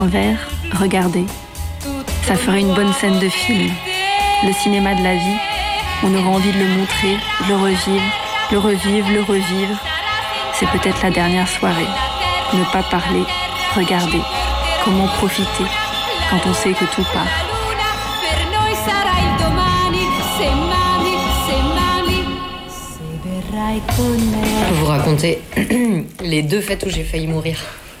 Envers, regardez. Ça ferait une bonne scène de film. Le cinéma de la vie, on aura envie de le montrer, de le revivre, le revivre, le revivre. C'est peut-être la dernière soirée. Ne pas parler, regarder. Comment profiter quand on sait que tout part. Je peux vous raconter les 2 fêtes où j'ai failli mourir.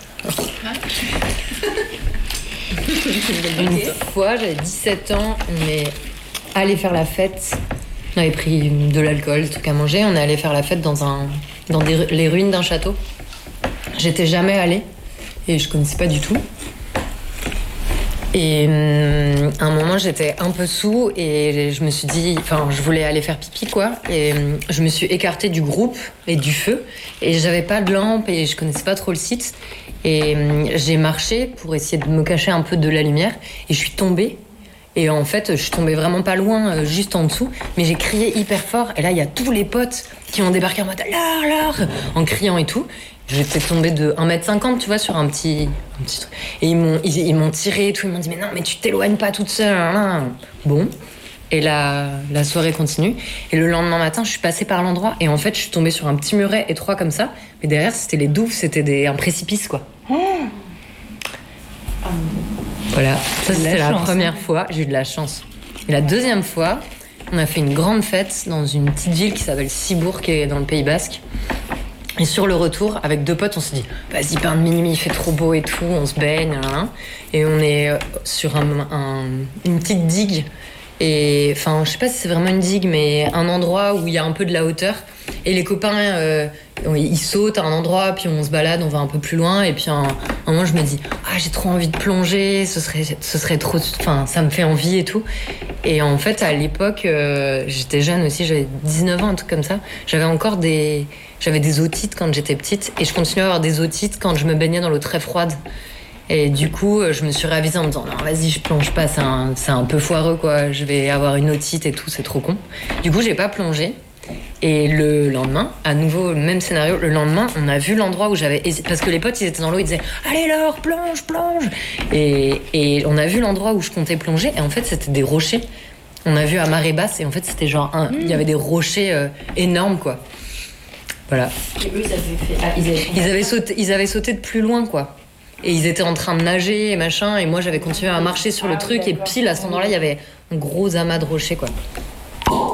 Une fois, j'avais 17 ans, on est allé faire la fête. On avait pris de l'alcool, des trucs à manger. On est allé faire la fête dans les ruines d'un château. J'étais jamais allée et je connaissais pas du tout. Et à un moment, j'étais un peu saoul et je me suis dit... Enfin, je voulais aller faire pipi, quoi. Et je me suis écartée du groupe et du feu. Et j'avais pas de lampe et je connaissais pas trop le site. Et j'ai marché pour essayer de me cacher un peu de la lumière. Et je suis tombée. Et en fait, je suis tombée vraiment pas loin, juste en dessous. Mais j'ai crié hyper fort. Et là, il y a tous les potes qui ont débarqué en mode « Laure !» en criant et tout. J'étais tombée de 1m50, tu vois, sur un petit truc. Et ils m'ont tiré et tout. Ils m'ont dit « Mais non, mais tu t'éloignes pas toute seule. » Bon. Et la soirée continue. Et le lendemain matin, je suis passée par l'endroit. Et en fait, je suis tombée sur un petit muret étroit comme ça. Mais derrière, c'était les douves. C'était un précipice, quoi. Voilà. Ça, c'était la première fois. J'ai eu de la chance. Et la deuxième fois, on a fait une grande fête dans une petite ville qui s'appelle Cibourg, qui est dans le Pays Basque. Et sur le retour, avec 2 potes, on s'est dit « Vas-y, bain de minuit, il fait trop beau et tout, on se baigne. » Et on est sur une petite digue. Et enfin, je sais pas si c'est vraiment une digue, mais un endroit où il y a un peu de la hauteur. Et les copains, ils sautent à un endroit, puis on se balade, on va un peu plus loin. Et puis un moment, je me dis « Ah, j'ai trop envie de plonger, ce serait trop... Enfin, ça me fait envie et tout. » Et en fait, à l'époque, j'étais jeune aussi, j'avais 19 ans, un truc comme ça. J'avais des otites quand j'étais petite. Et je continuais à avoir des otites quand je me baignais dans l'eau très froide. Et du coup, je me suis réavisée en me disant « Non, vas-y, je plonge pas, c'est un peu foireux, quoi. Je vais avoir une otite et tout, c'est trop con. » Du coup, j'ai pas plongé. Et le lendemain, à nouveau, le même scénario. Le lendemain, on a vu l'endroit où j'avais hésité. Parce que les potes, ils étaient dans l'eau, ils disaient « Allez, Laure, plonge, plonge !» Et on a vu l'endroit où je comptais plonger. Et en fait, c'était des rochers. On a vu à marée basse. Et en fait, c'était genre... Il y avait des rochers énormes, quoi. Voilà. Et eux, Ils avaient sauté de plus loin, quoi. Et ils étaient en train de nager et machin. Et moi, j'avais continué à marcher sur le truc. Et pile, à cet endroit-là, il y avait un gros amas de rochers, quoi.